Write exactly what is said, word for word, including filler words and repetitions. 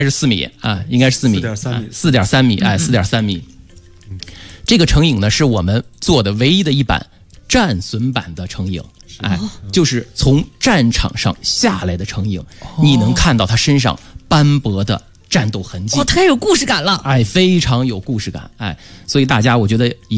是四米啊，应该是四米， 四点三米， 四点三米，哎，四点三米。这个成影呢，是我们做的唯一的一版战损版的成影，哎，就是从战场上下来的成影，你能看到他身上斑驳的战斗痕迹， 哦，太有故事感了， 哎，非常有故事感，哎，所以大家我觉得。